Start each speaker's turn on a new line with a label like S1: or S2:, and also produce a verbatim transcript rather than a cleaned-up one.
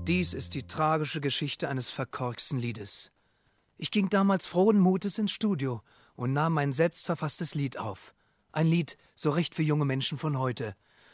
S1: Dies ist die tragische Geschichte eines verkorksten Liedes. Ich ging damals frohen Mutes ins Studio und nahm mein selbstverfasstes Lied auf. Ein Lied so recht für junge Menschen von heute.